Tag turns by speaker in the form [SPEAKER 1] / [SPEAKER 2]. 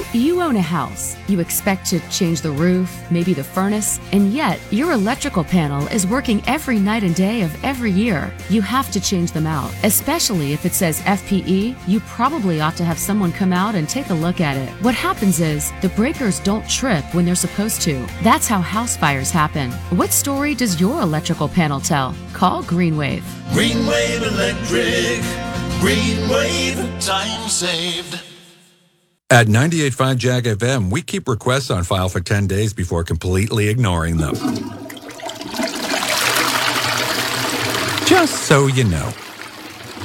[SPEAKER 1] So you own a house. You expect to change the roof, maybe the furnace, and yet your electrical panel is working every night and day of every year. You have to change them out. Especially if it says FPE, you probably ought to have someone come out and take a look at it. What happens is the breakers don't trip when they're supposed to. That's how house fires happen. What story does your electrical panel tell? Call GreenWave.
[SPEAKER 2] GreenWave Electric. GreenWave. Time saved.
[SPEAKER 3] At 98.5 Jag FM, we keep requests on file for 10 days before completely ignoring them. Just so you know.